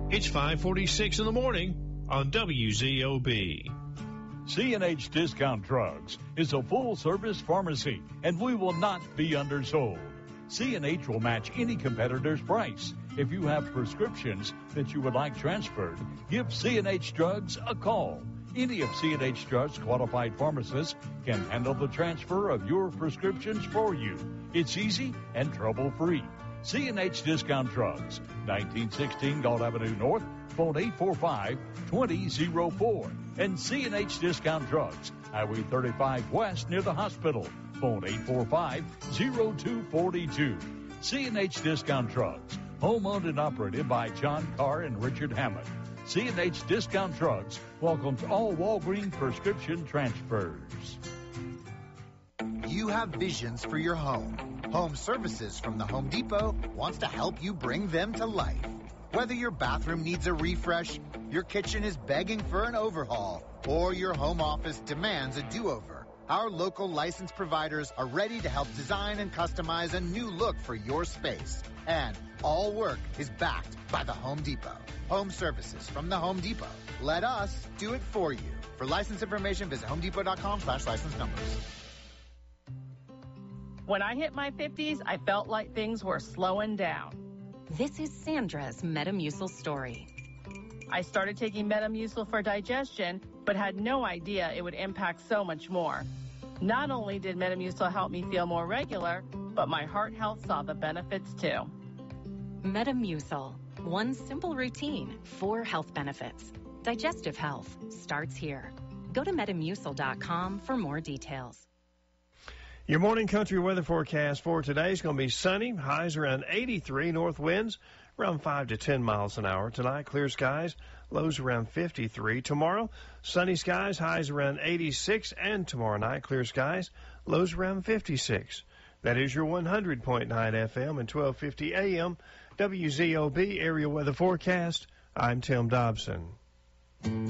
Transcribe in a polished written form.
It's 5:46 in the morning on WZOB. C&H Discount Drugs is a full-service pharmacy, and we will not be undersold. C&H will match any competitor's price. If you have prescriptions that you would like transferred, give C&H Drugs a call. Any of C&H Drugs' qualified pharmacists can handle the transfer of your prescriptions for you. It's easy and trouble-free. C&H Discount Drugs, 1916 Galt Avenue North, phone 845-2004. And C&H Discount Drugs, Highway 35 West near the hospital, phone 845-0242. C&H Discount Drugs, home-owned and operated by John Carr and Richard Hammond. C&H Discount Drugs welcomes all Walgreens prescription transfers. You have visions for your home. Home Services from the Home Depot wants to help you bring them to life. Whether your bathroom needs a refresh, your kitchen is begging for an overhaul, or your home office demands a do-over, our local licensed providers are ready to help design and customize a new look for your space. And all work is backed by the Home Depot. Home Services from the Home Depot. Let us do it for you. For license information, visit homedepot.com/license numbers. When I hit my 50s, I felt like things were slowing down. This is Sandra's Metamucil story. I started taking Metamucil for digestion, but had no idea it would impact so much more. Not only did Metamucil help me feel more regular, but my heart health saw the benefits too. Metamucil. One simple routine, 4 health benefits. Digestive health starts here. Go to Metamucil.com for more details. Your morning country weather forecast for today is going to be sunny. Highs around 83, north winds around 5 to 10 miles an hour. Tonight, clear skies, lows around 53. Tomorrow, sunny skies, highs around 86. And tomorrow night, clear skies, lows around 56. That is your 100.9 FM and 1250 AM WZOB area weather forecast. I'm Tim Dobson.